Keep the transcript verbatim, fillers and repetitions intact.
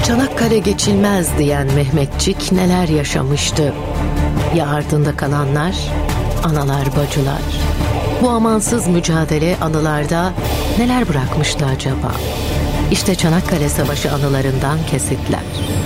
Çanakkale geçilmez diyen Mehmetçik neler yaşamıştı? Ya ardında kalanlar, analar bacılar. Bu amansız mücadele anılarda neler bırakmıştı acaba? İşte Çanakkale Savaşı anılarından kesitler.